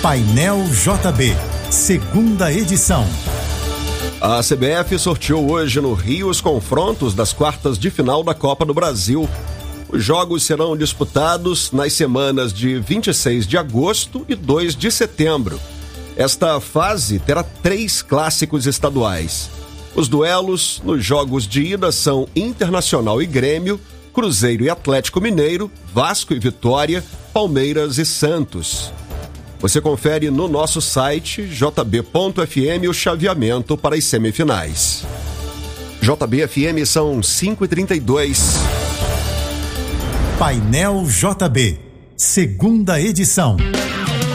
Painel JB, segunda edição. A CBF sorteou hoje no Rio os confrontos das quartas de final da Copa do Brasil. Os jogos serão disputados nas semanas de 26 de agosto e 2 de setembro. Esta fase terá 3 clássicos estaduais. Os duelos nos jogos de ida são Internacional e Grêmio, Cruzeiro e Atlético Mineiro, Vasco e Vitória, Palmeiras e Santos. Você confere no nosso site jb.fm o chaveamento para as semifinais. JB-FM são 5h32. Painel JB, segunda edição.